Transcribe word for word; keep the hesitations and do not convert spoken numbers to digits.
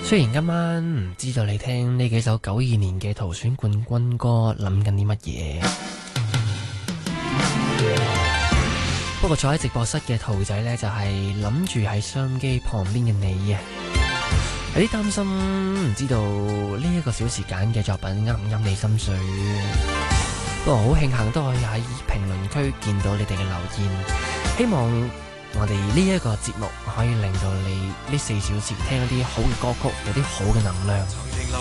雖然今晚唔知道你聽呢幾首九二年嘅淘選冠軍歌諗緊啲乜嘢，不過坐喺直播室嘅兔仔呢，就係諗住喺收音機旁邊嘅你啊，有啲擔心唔知道呢一個小時揀嘅作品啱唔啱你心水。不過好慶幸都可以喺評論區見到你哋嘅留言，希望我哋呢一個節目可以令到你呢四小時聽一啲好嘅歌曲，有啲好嘅能量。